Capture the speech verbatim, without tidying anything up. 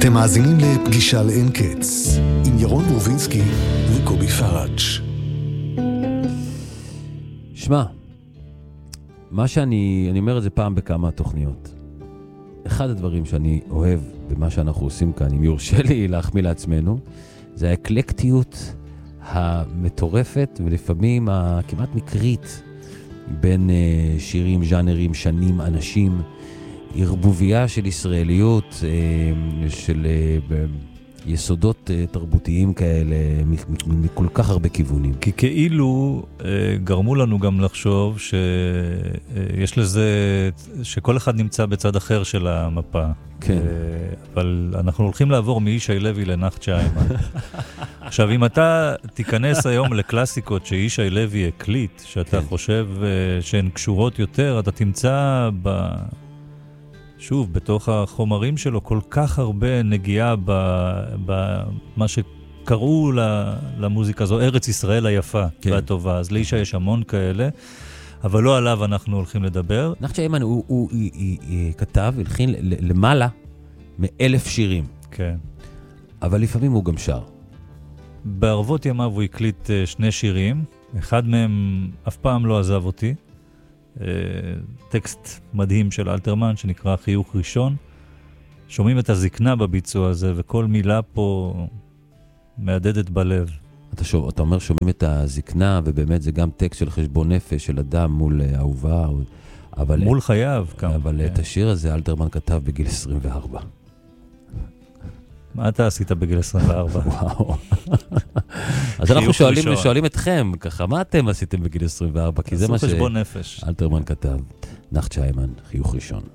אתם מאזינים לפגישה לאין קץ, עם ירון ברובינסקי וקובי פראץ'. שמע, מה שאני, אני אומר את זה פעם בכמה תוכניות. אחד הדברים שאני אוהב במה שאנחנו עושים כאן, אם יורשה לי להחמיא לעצמנו, זה האקלקטיות המטורפת ולפעמים הכמעט מקרית בין שירים, ז'אנרים, שנים, אנשים, ערבוביה של ישראליות, של יסודות תרבותיים כאלה, מכל כך הרבה כיוונים. כי כאילו גרמו לנו גם לחשוב שיש לזה, שכל אחד נמצא בצד אחר של המפה. כן. אבל אנחנו הולכים לעבור מישי לוי לנחת שיימן. עכשיו, אם אתה תיכנס היום לקלאסיקות שישי לוי הקליט, שאתה כן. חושב שהן קשורות יותר, אתה תמצא ב... שוב, בתוך החומרים שלו כל כך הרבה נגיעה במה שקראו למוזיקה זו, ארץ ישראל היפה כן. והטובה. אז לאישה יש המון כאלה, אבל לא עליו אנחנו הולכים לדבר. נחת שיימן הוא, הוא, הוא, הוא, הוא כתב, הלחין למעלה מאלף שירים. כן. אבל לפעמים הוא גם שר. בערבות ימיו הוא הקליט שני שירים, אחד מהם אף פעם לא עזב אותי. טקסט מדהים של אלתרמן שנקרא חיוך ראשון. שומעים את הזקנה בביצוע הזה, וכל מילה פה מעדדת בלב. אתה, שוב, אתה אומר שומעים את הזקנה, ובאמת זה גם טקסט של חשבון נפש של אדם מול אהובה. אבל מול חייו. אבל כן. את השיר הזה אלתרמן כתב בגיל עשרים וארבע. מה אתה עשית בגיל עשרים וארבע? וואו. אז אנחנו שואלים, שואלים אתכם, ככה, מה אתם עשיתם בגיל עשרים וארבע? כי זה מה חשבון נפש. שאלתרמן כתב. נחת שיימן, חיוך ראשון.